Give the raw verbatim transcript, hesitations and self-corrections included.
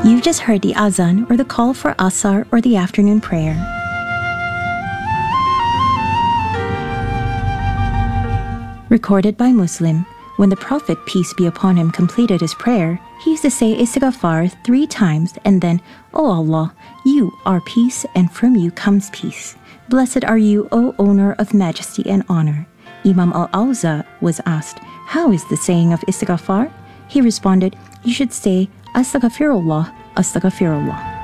You just heard the azan or the call for asar or the afternoon prayer. Recorded by Muslim. When the Prophet, peace be upon him, completed his prayer, he used to say istighfar three times and then, O Allah, you are peace and from you comes peace. Blessed are you, O owner of majesty and honor. Imam al-Awza was asked, how is the saying of istighfar? He responded, you should say, Astaghfirullah, Astaghfirullah.